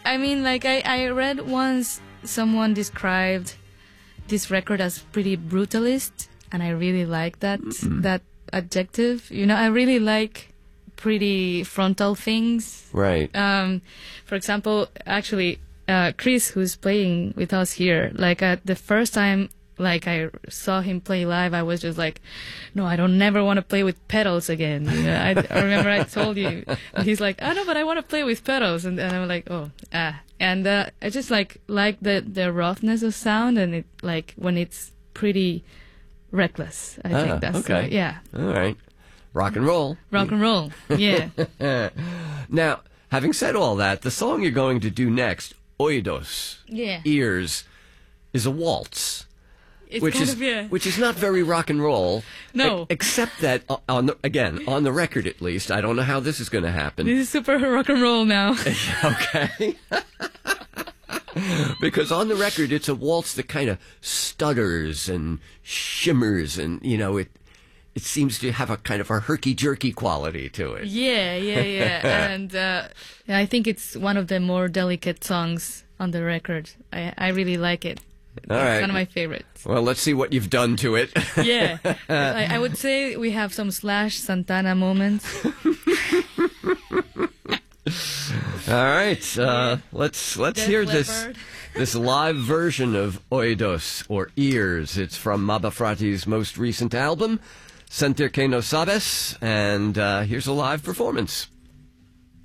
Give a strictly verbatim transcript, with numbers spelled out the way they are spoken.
I mean, like, I, I read once someone described this record as pretty brutalist, and I really like that, mm-hmm. that adjective. You know, I really like pretty frontal things. Right. Um, for example, actually, uh, Chris, who's playing with us here, like, at the first time, like, I saw him play live, I was just like, no, I don't never want to play with pedals again. You know, I, I remember I told you, and he's like, oh, no, but I want to play with pedals. And, and I'm like, oh, ah. And uh, I just, like, like the, the roughness of sound, and it, like, when it's pretty reckless, I ah, think that's, okay. uh, yeah. All right. Rock and roll. Rock and roll, yeah. Now, having said all that, the song you're going to do next, Oídos, yeah. ears, is a waltz. It's which kind is of, yeah. which is not very rock and roll. No. E- except that on the, again on the record at least, I don't know how this is going to happen. This is super rock and roll now. Okay. Because on the record, it's a waltz that kind of stutters and shimmers, and you know it. It seems to have a kind of a herky-jerky quality to it. Yeah, yeah, yeah. And uh, yeah, I think it's one of the more delicate songs on the record. I, I really like it. All it's right. one of my favorites. Well, let's see what you've done to it. Yeah. I, I would say we have some Slash Santana moments. All right. Uh, let's let's Def hear Leppard. this this live version of Oídos, or Ears. It's from Mabafrati's most recent album, Sentir Que No Sabes, and uh, here's a live performance.